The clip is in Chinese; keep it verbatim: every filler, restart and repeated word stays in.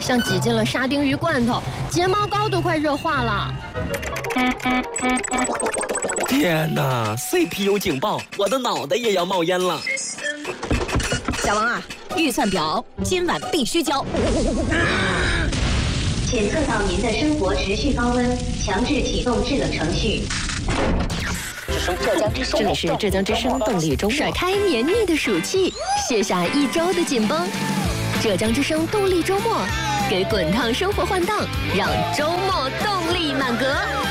像挤进了沙丁鱼罐头，睫毛膏都快热化了。 天哪 ，C P U 警报，我的脑袋也要冒烟了。 小王啊，预算表今晚必须交。 检测到您的生活持续高温，强制启动制冷程序。 这里是浙江之声动力周末，甩开黏腻的暑气，卸下一周的紧绷。浙江之声动力周末，给滚烫生活换挡，让周末动力满格。